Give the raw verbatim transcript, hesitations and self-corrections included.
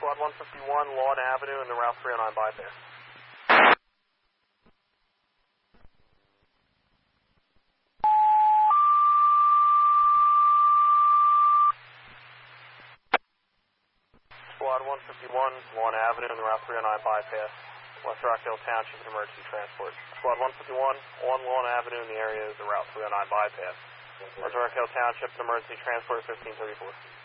Squad one fifty-one, Lawn Avenue, and the Route three oh nine bypass. Squad one fifty-one, Lawn Avenue, and the Route three oh nine bypass. West Rock Hill Township Emergency Transport. Squad one fifty-one, on Lawn Avenue, in the area of the Route three oh nine bypass. West Rock Hill Township Emergency Transport fifteen thirty-four.